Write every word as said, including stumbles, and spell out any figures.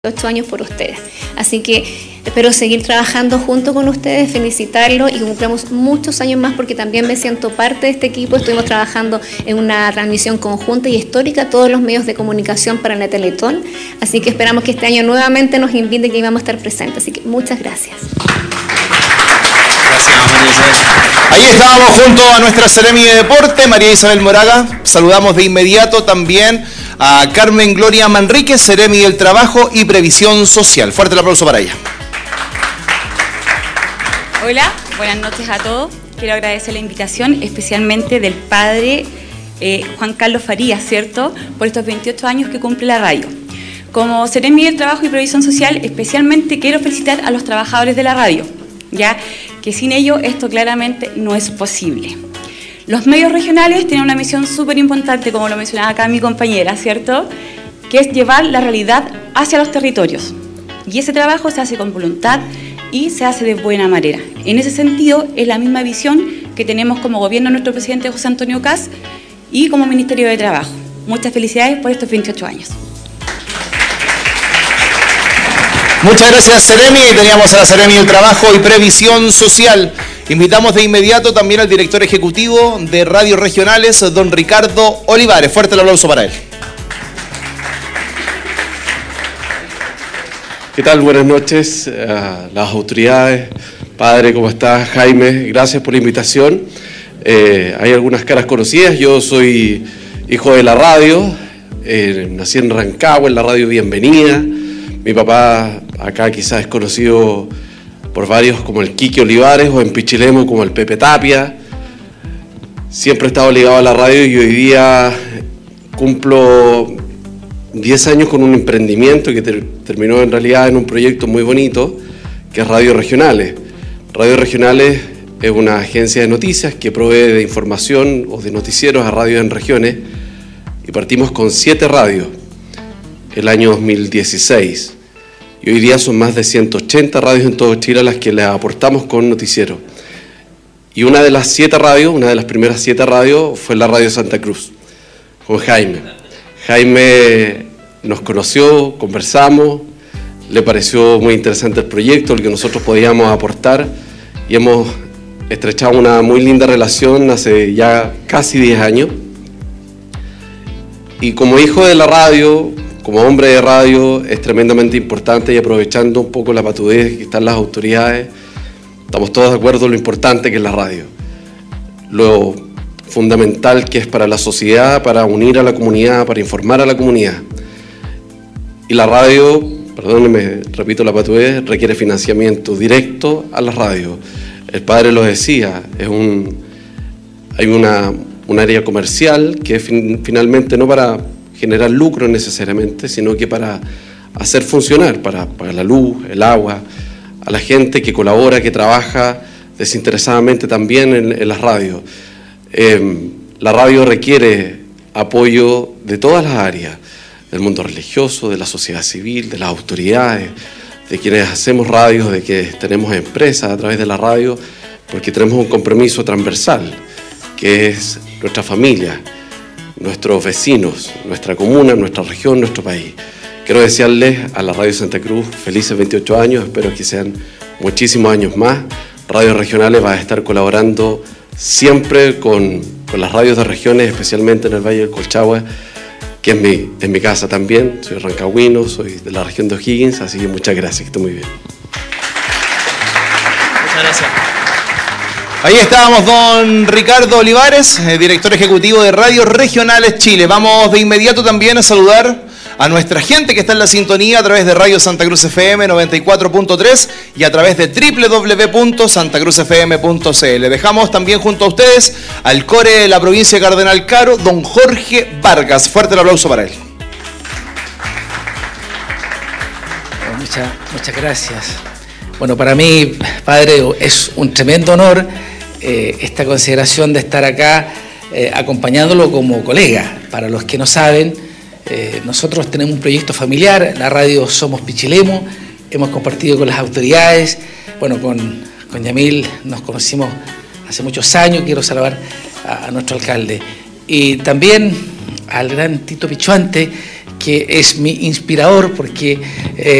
ocho años por ustedes. Así que espero seguir trabajando junto con ustedes, felicitarlos y cumplamos muchos años más porque también me siento parte de este equipo. Estuvimos trabajando en una transmisión conjunta y histórica, todos los medios de comunicación para la Teletón. Así que esperamos que este año nuevamente nos inviten, que íbamos a estar presentes. Así que muchas gracias. Gracias, María Isabel. Ahí estábamos junto a nuestra Seremi de Deporte, María Isabel Moraga. Saludamos de inmediato también a Carmen Gloria Manríquez, Seremi del Trabajo y Previsión Social. Fuerte el aplauso para ella. Hola, buenas noches a todos. Quiero agradecer la invitación, especialmente del padre eh, Juan Carlos Farías, ¿cierto?, por estos veintiocho años que cumple la radio. Como Seremi del Trabajo y Previsión Social, especialmente quiero felicitar a los trabajadores de la radio, ya que sin ello esto claramente no es posible. Los medios regionales tienen una misión súper importante, como lo mencionaba acá mi compañera, ¿cierto?, que es llevar la realidad hacia los territorios. Y ese trabajo se hace con voluntad y se hace de buena manera. En ese sentido, es la misma visión que tenemos como gobierno de nuestro presidente José Antonio Kast y como Ministerio de Trabajo. Muchas felicidades por estos veintiocho años. Muchas gracias, Seremi. Teníamos a la Seremi del Trabajo y Previsión Social. Invitamos de inmediato también al director ejecutivo de Radios Regionales, don Ricardo Olivares. Fuerte el aplauso para él. ¿Qué tal? Buenas noches a las autoridades. Padre, ¿cómo estás? Jaime, gracias por la invitación. Eh, hay algunas caras conocidas. Yo soy hijo de la radio. Eh, nací en Rancagua, en la radio Bienvenida. Mi papá acá quizás es conocido por varios como el Quique Olivares, o en Pichilemu como el Pepe Tapia. Siempre he estado ligado a la radio y hoy día cumplo diez años con un emprendimiento que ter terminó en realidad en un proyecto muy bonito, que es Radio Regionales. Radio Regionales es una agencia de noticias que provee de información o de noticieros a radios en regiones, y partimos con siete radios el año dos mil dieciséis. Y hoy día son más de ciento ochenta radios en todo Chile a las que les aportamos con noticieros. Y una de las siete radios, una de las primeras siete radios, fue la Radio Santa Cruz, con Jaime. Jaime nos conoció, conversamos, le pareció muy interesante el proyecto, el que nosotros podíamos aportar, y hemos estrechado una muy linda relación hace ya casi diez años. Y como hijo de la radio, como hombre de radio, es tremendamente importante, y aprovechando un poco la patudez que están las autoridades, estamos todos de acuerdo en lo importante que es la radio, lo fundamental que es para la sociedad, para unir a la comunidad, para informar a la comunidad. Y la radio, perdónenme, repito la patudez, requiere financiamiento directo a la radio. El padre lo decía, es un, hay una, un área comercial que es fin, finalmente no para generar lucro necesariamente, sino que para hacer funcionar, para pagar la luz, el agua, a la gente que colabora, que trabaja desinteresadamente también en, en las radios. Eh, la radio requiere apoyo de todas las áreas, del mundo religioso, de la sociedad civil, de las autoridades, de quienes hacemos radios, de que tenemos empresas a través de la radio, porque tenemos un compromiso transversal, que es nuestra familia, nuestros vecinos, nuestra comuna, nuestra región, nuestro país. Quiero desearles a la Radio Santa Cruz felices veintiocho años, espero que sean muchísimos años más. Radios Regionales va a estar colaborando siempre con, con las radios de regiones, especialmente en el Valle del Colchagua, que es mi, es mi casa también. Soy rancagüino, soy de la región de O'Higgins, así que muchas gracias, que esté muy bien. Muchas gracias. Ahí estábamos, don Ricardo Olivares, eh, director ejecutivo de Radios Regionales Chile. Vamos de inmediato también a saludar a nuestra gente que está en la sintonía a través de Radio Santa Cruz F M noventa y cuatro punto tres y a través de doble u doble u doble u punto santa cruz f m punto c l. Dejamos también junto a ustedes al core de la provincia de Cardenal Caro, don Jorge Vargas. Fuerte el aplauso para él. Muchas, muchas gracias. Bueno, para mí, padre, es un tremendo honor eh, esta consideración de estar acá eh, acompañándolo como colega. Para los que no saben, eh, nosotros tenemos un proyecto familiar, la radio Somos Pichilemu, hemos compartido con las autoridades, bueno, con, con Yamil nos conocimos hace muchos años, quiero saludar a, a nuestro alcalde. Y también al gran Tito Pichuante, que es mi inspirador, porque